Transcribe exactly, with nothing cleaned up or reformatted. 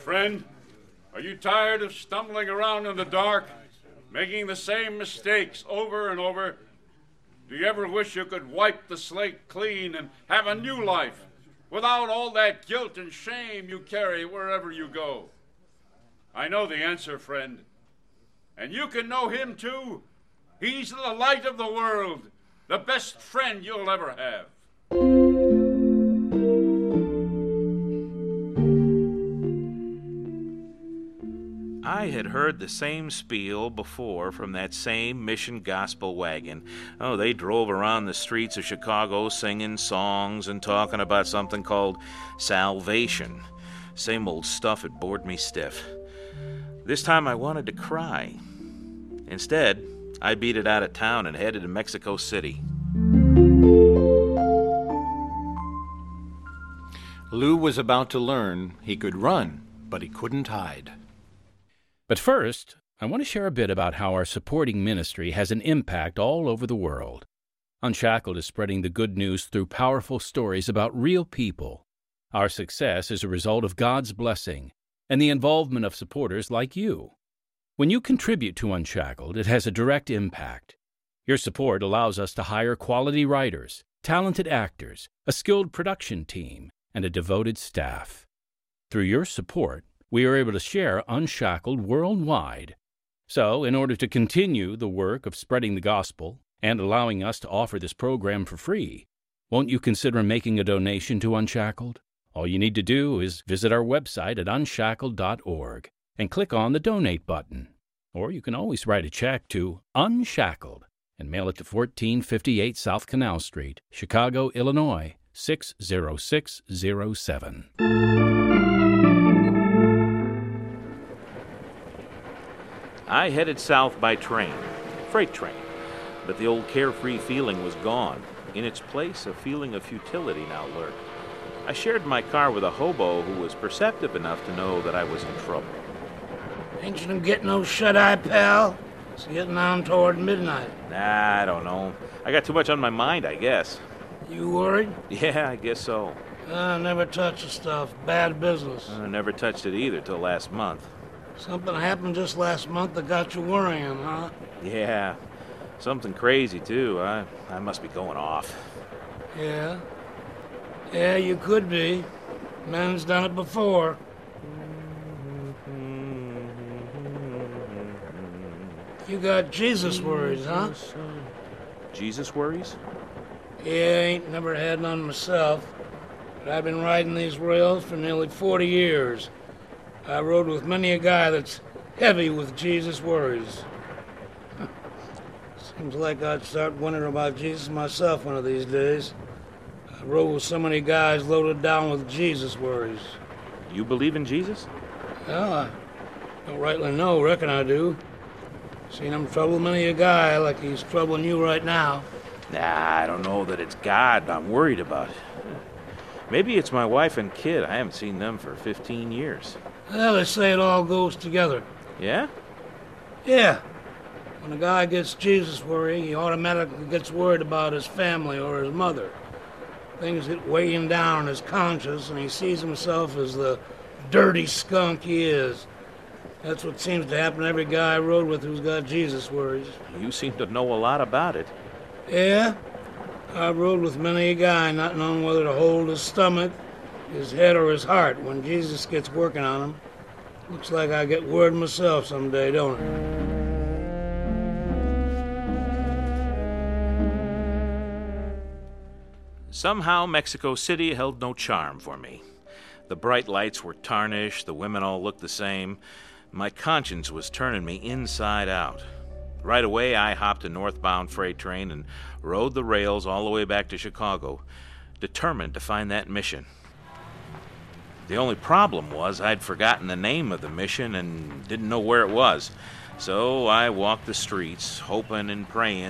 friend? Are you tired of stumbling around in the dark, making the same mistakes over and over? Do you ever wish you could wipe the slate clean and have a new life without all that guilt and shame you carry wherever you go? I know the answer, friend. And you can know him too. He's the light of the world, the best friend you'll ever have. I had heard the same spiel before from that same Mission Gospel wagon. Oh, they drove around the streets of Chicago singing songs and talking about something called salvation. Same old stuff, it bored me stiff. This time I wanted to cry. Instead, I beat it out of town and headed to Mexico City. Lou was about to learn he could run, but he couldn't hide. But first, I want to share a bit about how our supporting ministry has an impact all over the world. Unshackled is spreading the good news through powerful stories about real people. Our success is a result of God's blessing and the involvement of supporters like you. When you contribute to Unshackled, it has a direct impact. Your support allows us to hire quality writers, talented actors, a skilled production team, and a devoted staff. Through your support, we are able to share Unshackled worldwide. So, in order to continue the work of spreading the gospel and allowing us to offer this program for free, won't you consider making a donation to Unshackled? All you need to do is visit our website at unshackled dot org and click on the Donate button. Or you can always write a check to Unshackled and mail it to fourteen fifty-eight South Canal Street, Chicago, Illinois, six zero six zero seven. I headed south by train, freight train, but the old carefree feeling was gone. In its place, a feeling of futility now lurked. I shared my car with a hobo who was perceptive enough to know that I was in trouble. Ain't you gonna get no shut-eye, pal? It's getting on toward midnight. Nah, I don't know. I got too much on my mind, I guess. You worried? Yeah, I guess so. I never touch the stuff. Bad business. I never touched it either till last month. Something happened just last month that got you worrying, huh? Yeah, something crazy, too. I, I must be going off. Yeah? Yeah, you could be. Men's done it before. You got Jesus worries, huh? Jesus worries? Yeah, ain't never had none myself. But I've been riding these rails for nearly forty years. I rode with many a guy that's heavy with Jesus worries. Seems like I'd start wondering about Jesus myself one of these days. I rode with so many guys loaded down with Jesus worries. You believe in Jesus? Well, I don't rightly know. Reckon I do. Seen him trouble many a guy like he's troubling you right now. Nah, I don't know that it's God I'm worried about. Maybe it's my wife and kid. I haven't seen them for fifteen years. Well, they say it all goes together. Yeah? Yeah. When a guy gets Jesus worry, he automatically gets worried about his family or his mother. Things get weighing down on his conscience, and he sees himself as the dirty skunk he is. That's what seems to happen to every guy I rode with who's got Jesus worries. You seem to know a lot about it. Yeah? I rode with many a guy not knowing whether to hold his stomach, his head, or his heart when Jesus gets working on him. Looks like I get worried myself someday, don't it? Somehow Mexico City held no charm for me. The bright lights were tarnished, the women all looked the same. My conscience was turning me inside out. Right away, I hopped a northbound freight train and rode the rails all the way back to Chicago, determined to find that mission. The only problem was I'd forgotten the name of the mission and didn't know where it was. So I walked the streets, hoping and praying